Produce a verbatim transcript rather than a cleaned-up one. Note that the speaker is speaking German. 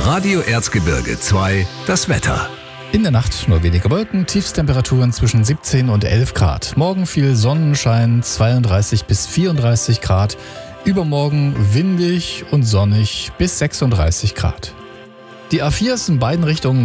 Radio Erzgebirge zwei, das Wetter. In der Nacht nur wenige Wolken, Tiefstemperaturen zwischen siebzehn und elf Grad. Morgen viel Sonnenschein, zweiunddreißig bis vierunddreißig Grad. Übermorgen windig und sonnig bis sechsunddreißig Grad. Die A vier ist in beiden Richtungen